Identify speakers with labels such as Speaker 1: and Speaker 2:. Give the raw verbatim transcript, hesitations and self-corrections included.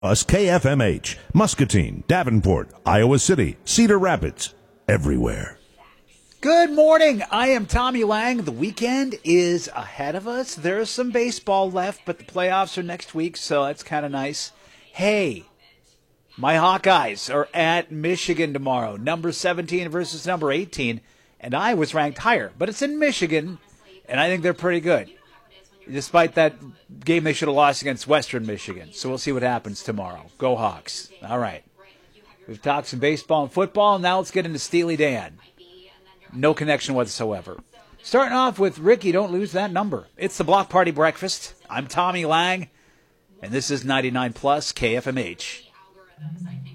Speaker 1: Us K F M H, Muscatine, Davenport, Iowa City, Cedar Rapids, everywhere.
Speaker 2: Good morning. I am Tommy Lang. The weekend is ahead of us. There's some baseball left, but the playoffs are next week, so that's kind of nice. Hey, my Hawkeyes are at Michigan tomorrow, number seventeen versus number eighteen, and I was ranked higher, but it's in Michigan, and I think they're pretty good, despite that game they should have lost against Western Michigan. So we'll see what happens tomorrow. Go Hawks. All right. We've talked some baseball and football. Now let's get into Steely Dan. No connection whatsoever. Starting off with Ricky, don't lose that number. It's the Block Party Breakfast. I'm Tommy Lang, and this is ninety-nine plus K F M H.